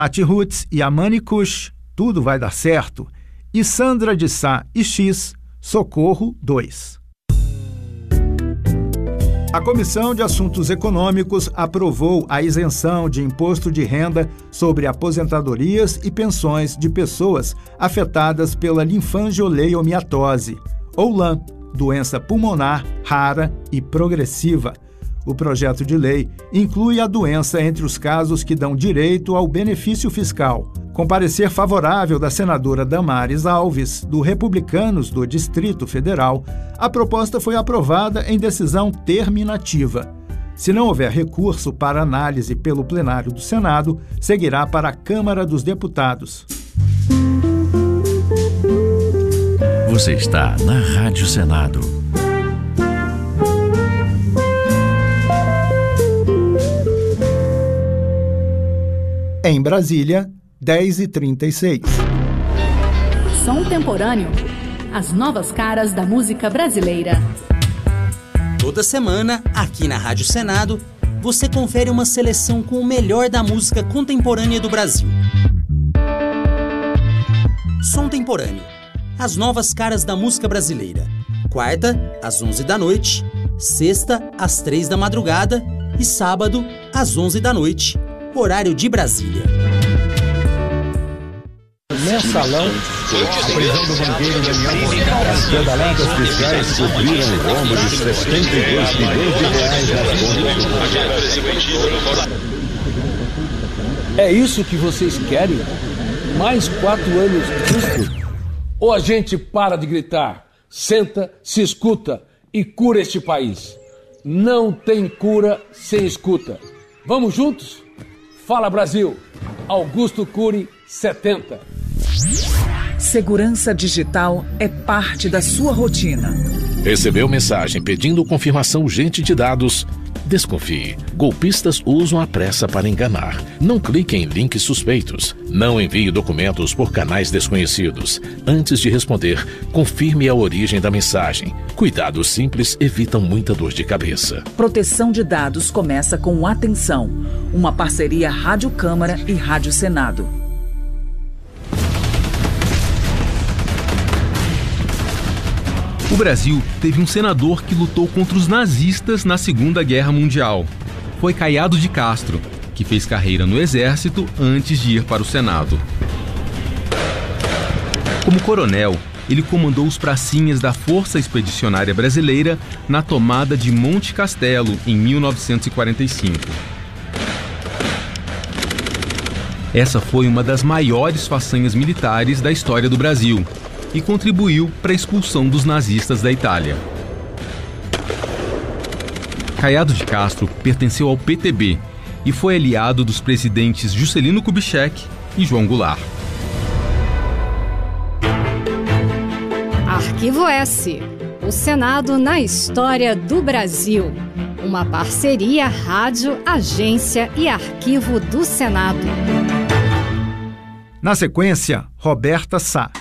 Nath Roots e Amani Kush, Tudo Vai Dar Certo, e Sandra de Sá e X, Socorro 2. A Comissão de Assuntos Econômicos aprovou a isenção de imposto de renda sobre aposentadorias e pensões de pessoas afetadas pela linfangioleumiatose, ou LAM, doença pulmonar rara e progressiva. O projeto de lei inclui a doença entre os casos que dão direito ao benefício fiscal. Com parecer favorável da senadora Damares Alves, do Republicanos do Distrito Federal, a proposta foi aprovada em decisão terminativa. Se não houver recurso para análise pelo plenário do Senado, seguirá para a Câmara dos Deputados. Você está na Rádio Senado. Em Brasília, 10h36. Som Temporâneo. As novas caras da música brasileira. Toda semana, aqui na Rádio Senado, você confere uma seleção com o melhor da música contemporânea do Brasil. Som Temporâneo. As novas caras da música brasileira. Quarta, às 11 da noite. Sexta, às 3 da madrugada. E sábado, às 11 da noite. Horário de Brasília. Mensalão, a prisão do banqueiro Daniel Monteiro. As pedaladas fiscais cobriram o rombo de 72 milhões de reais nas contas. É isso que vocês querem? Mais 4 anos disso? Ou a gente para de gritar, senta, se escuta e cura este país? Não tem cura sem escuta. Vamos juntos? Fala Brasil! Augusto Cury, 70. Segurança digital é parte da sua rotina. Recebeu mensagem pedindo confirmação urgente de dados? Desconfie. Golpistas usam a pressa para enganar. Não clique em links suspeitos. Não envie documentos por canais desconhecidos. Antes de responder, confirme a origem da mensagem. Cuidados simples evitam muita dor de cabeça. Proteção de dados começa com Atenção, uma parceria Rádio Câmara e Rádio Senado. O Brasil teve um senador que lutou contra os nazistas na Segunda Guerra Mundial. Foi Caiado de Castro, que fez carreira no Exército antes de ir para o Senado. Como coronel, ele comandou os pracinhas da Força Expedicionária Brasileira na tomada de Monte Castelo, em 1945. Essa foi uma das maiores façanhas militares da história do Brasil e contribuiu para a expulsão dos nazistas da Itália. Caiado de Castro pertenceu ao PTB e foi aliado dos presidentes Juscelino Kubitschek e João Goulart. Arquivo S. O Senado na história do Brasil. Uma parceria Rádio, Agência e Arquivo do Senado. Na sequência, Roberta Sá.